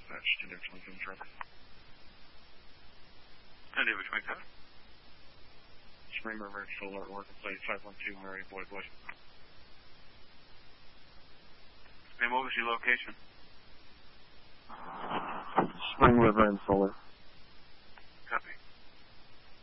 dispatch to their 27 truck. And which way cut? Spring River and Solar Orca Plate 512 Murray Boy Boy. And what was your location? Spring River and Solar.